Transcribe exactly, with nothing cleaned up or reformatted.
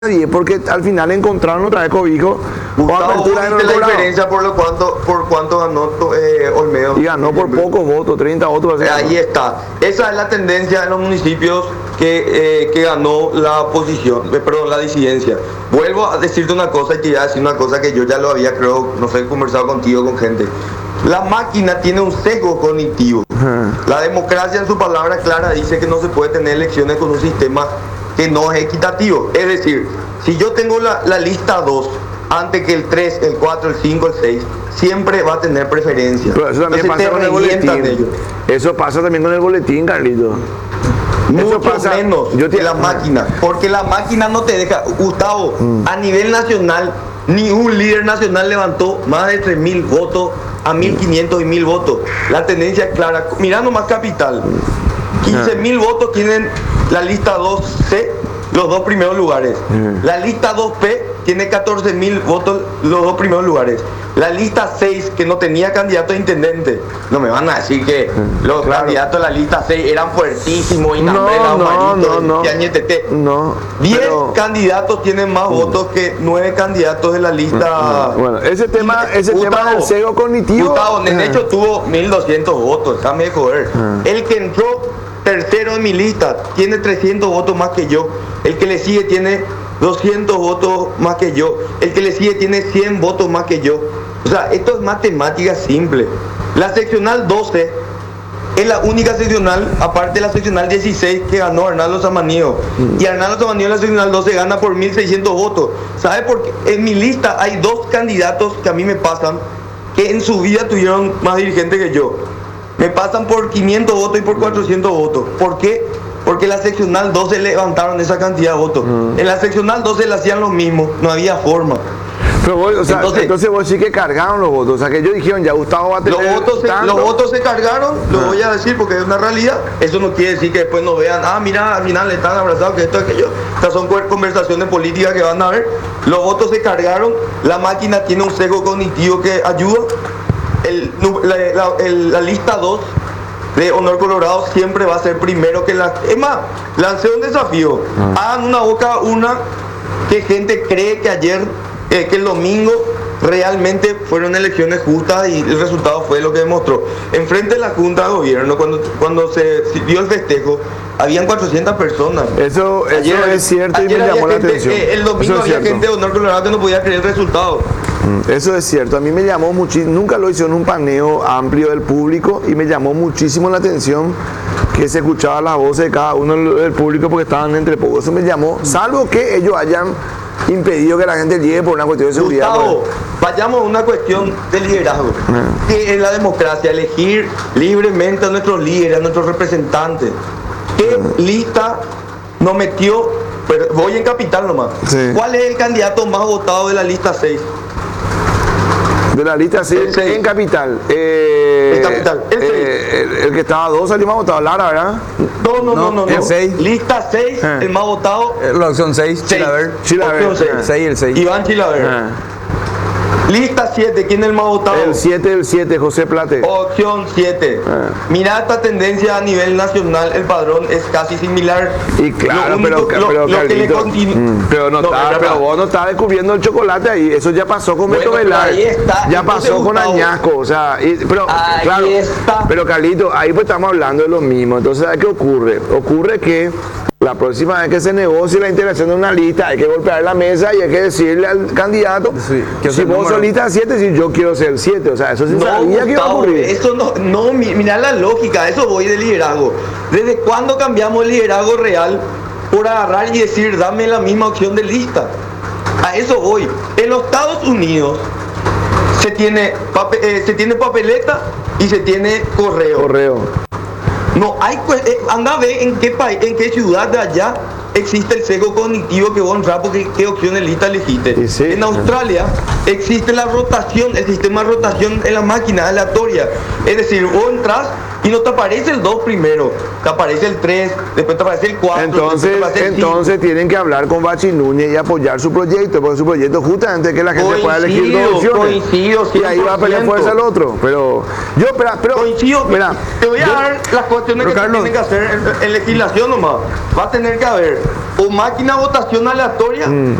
nadie, porque al final encontraron otra vez cobijo. Gustavo, ¿viste la diferencia por lo cuánto, por cuánto ganó eh, Olmedo? Y ganó por pocos votos, treinta votos. Eh, ahí está. Esa es la tendencia en los municipios que, eh, que ganó la oposición, eh, perdón, la disidencia. Vuelvo a decirte una cosa y te voy a decir una cosa que yo ya lo había, creo, no sé, conversado contigo, con gente. La máquina tiene un sesgo cognitivo. Uh-huh. La democracia en su palabra clara dice que no se puede tener elecciones con un sistema que no es equitativo. Es decir, si yo tengo la, la lista dos antes que el tres, el cuatro, el cinco, el seis, siempre va a tener preferencia. Pero eso también Entonces, pasa con el boletín. Eso pasa también con el boletín, Carlito. Mucho pasa, menos yo te... que la máquina, porque la máquina no te deja. Gustavo, mm. a nivel nacional, ni un líder nacional levantó más de tres mil votos a mil quinientos y mil votos. La tendencia es clara. Mirando más Capital, quince mil votos tienen la lista dos C, los dos primeros lugares. Mm. La lista dos P tiene catorce mil votos, los dos primeros lugares. La lista seis, que no tenía candidato a intendente, no me van a decir que mm, los claro. candidatos de la lista seis eran fuertísimos y no, no, no, no, no. diez pero... candidatos tienen más mm. votos que nueve candidatos de la lista. Mm, bueno, ese tema, ese Gustavo, tema del sesgo cognitivo. Gustavo, de hecho tuvo mil doscientos votos, déjame joder. Mm. El que entró tercero en mi lista tiene trescientos votos más que yo. El que le sigue tiene doscientos votos más que yo. El que le sigue tiene cien votos más que yo. O sea, esto es matemática simple. La seccional doce es la única seccional, aparte de la seccional dieciséis, que ganó Arnaldo Samaniego. Mm. Y Arnaldo Samaniego en la seccional doce gana por mil seiscientos votos. ¿Sabe por qué? En mi lista hay dos candidatos que a mí me pasan, que en su vida tuvieron más dirigentes que yo. Me pasan por quinientos votos y por cuatrocientos votos. ¿Por qué? Porque en la seccional doce levantaron esa cantidad de votos. Mm. En la seccional doce le hacían lo mismo, no había forma. Pero vos, o sea, entonces, entonces vos sí que cargaron los votos, o sea que ellos dijeron ya Gustavo va a tener los votos, se, los votos se cargaron, ah. lo voy a decir porque es una realidad. Eso no quiere decir que después no vean, ah mira, al final le están abrazados, que esto es aquello. Estas son conversaciones políticas que van a ver. Los votos se cargaron, la máquina tiene un sesgo cognitivo que ayuda. El, la, la, el, la lista dos de Honor Colorado siempre va a ser primero que la... Es más, lancé un desafío. Ah. Hagan una boca una que gente cree que ayer, eh, que el domingo realmente fueron elecciones justas y el resultado fue lo que demostró. Enfrente de la Junta de Gobierno, cuando, cuando se dio el festejo, habían cuatrocientas personas. Eso, eso ayer, es cierto y me llamó la gente, atención. Eh, el domingo había cierto. gente de Honor Colorado que no podía creer el resultado. Eso es cierto, a mí me llamó muchísimo, nunca lo hice en un paneo amplio del público y me llamó muchísimo la atención que se escuchaba las voces de cada uno del público porque estaban entre pocos. Eso me llamó, salvo que ellos hayan impedido que la gente llegue por una cuestión de seguridad. Gustavo, vayamos a una cuestión de liderazgo, ah. que es la democracia, elegir libremente a nuestros líderes, a nuestros representantes. ¿Qué ah. lista nos metió? Pero voy en Capital nomás. Sí. ¿Cuál es el candidato más votado de la lista seis? De la lista seis en Capital. Eh, en Capital. El, eh, el, el que estaba dos salió más votado, Lara, ¿verdad? No, no, no, no. no, el no. seis. Lista seis, eh. el más votado. La opción seis, Chilaver. Chilaver. seis, el seis. Iván Chilaver. Ah. Lista siete, ¿quién es el más votado? El siete, el siete, José Plate. Opción siete. Ah. Mira esta tendencia a nivel nacional, el padrón es casi similar. Y claro, único, pero, lo, pero, lo que le continu... mm, pero, no no, está, pero vos no estabas descubriendo el chocolate ahí, eso ya pasó con bueno, Beto Velar. Ahí está. Ya Entonces, pasó con Gustavo, Añasco, o sea, y, pero ahí claro, está. Pero Carlito, ahí pues estamos hablando de lo mismo. Entonces, ¿qué ocurre? Ocurre que la próxima vez que se negocie la integración de una lista, hay que golpear la mesa y hay que decirle al candidato, sí, si vos sos lista siete, si yo quiero ser el siete, o sea, eso sí no, sabía Gustavo, que iba a ocurrir. Eso no, no, mira la lógica, eso voy de liderazgo. ¿Desde cuándo cambiamos el liderazgo real por agarrar y decir, dame la misma opción de lista? A eso voy. En los Estados Unidos se tiene, papel, eh, se tiene papeleta y se tiene correo. Correo. No hay, eh, anda a ver en qué país, en qué ciudad de allá existe el sesgo cognitivo que vos entras porque qué opciones lista elegiste. Sí, en Australia existe la rotación, el sistema de rotación en la máquina aleatoria. Es decir, vos entras Y no te aparece el dos primero, te aparece el tres, después te aparece el cuatro. Entonces, entonces tienen que hablar con Bachi Núñez y apoyar su proyecto, porque su proyecto justamente que la gente Coincido, pueda elegir dos opciones. coincido, Y ahí va a pelear fuerza el otro. Pero yo, espera, pero. Coincido, mira, te voy a yo- dar las cuestiones que se Carlos. tienen que hacer en, en legislación nomás. Va a tener que haber o máquina de votación aleatoria